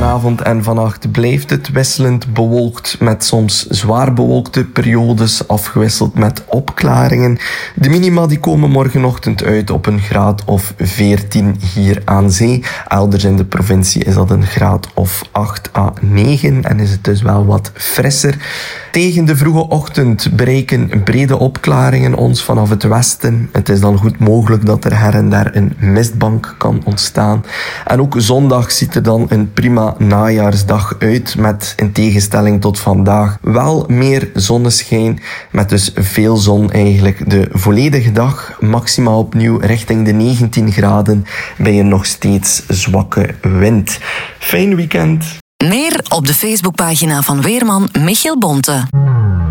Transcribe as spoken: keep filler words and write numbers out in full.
Vanavond en vannacht blijft het wisselend bewolkt met soms zwaar bewolkte periodes afgewisseld met opklaringen. De minima die komen morgenochtend uit op een graad of veertien hier aan zee. Elders in de provincie is dat een graad of acht à negen en is het dus wel wat frisser. Tegen de vroege ochtend bereiken brede opklaringen ons vanaf het westen. Het is dan goed mogelijk dat er her en daar een mistbank kan ontstaan. En ook zondag ziet er dan een prima najaarsdag uit met, in tegenstelling tot vandaag, wel meer zonneschijn. Met dus veel zon eigenlijk de volledige dag. Maximaal opnieuw richting de negentien graden bij een nog steeds zwakke wind. Fijn weekend. Meer op de Facebookpagina van weerman Michiel Bonte.